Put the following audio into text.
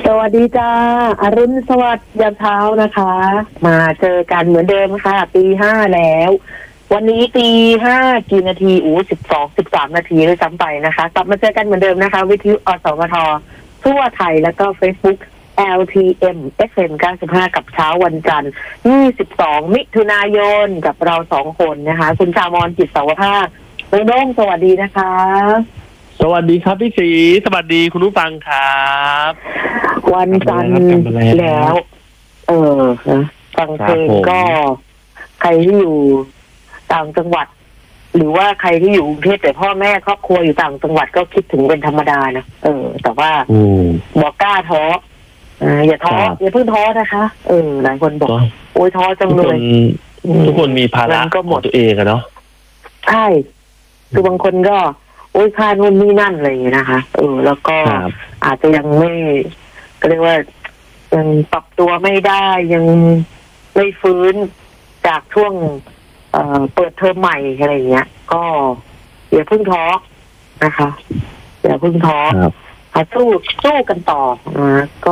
วัสดีจ้าอรุณสวัสดิ์ยามเช้านะคะ มาเจอกันเหมือนเดิมค่ะตี 5แล้ว วันนี้ตี 5กี่นาที13 นาทีด้วยซ้ำไปนะคะกลับมาเจอกันเหมือนเดิมนะคะวิทยุอสมททั่วไทยแล้วก็ Facebook LTM FM 95กับเช้าวันจันทร์22มิถุนายนกับเรา2 คนนะคะคุณชามรจิตเสาวภาคน้องโด้งสวัสดีนะคะสวัสดีครับพี่ศรีสวัสดีคุณผู้ฟังครับวันจันทร์แล้วนะฟังเพลงก็ใครที่อยู่ต่างจังหวัด หรือว่าใครที่อยู่กรุงเทพแต่พ่อแม่ครอบครัวอยู่ต่างจังหวัดก็คิดถึงเป็นธรรมดานะแต่ว่าบอกกล้าท้ออย่าท้ออย่าเพิ่งท้อนะคะหลายคนบอกโอ๊ยท้อจังเลยทุกคนมีภาระก็หมดตัวเองอะเนาะใช่คือบางคนก็โอ๊ยค่านู่นนี่นั่นอะไรอย่างเงี้ยนะคะแล้วก็อาจจะยังไม่ก็เรียกว่ายังปรับตัวไม่ได้ยังไม่ฟื้นจากช่วงเปิดเทอมใหม่อะไรอย่างเงี้ยก็อย่าเพิ่งท้อนะคะอย่าเพิ่งท้อสู้กันต่อนะ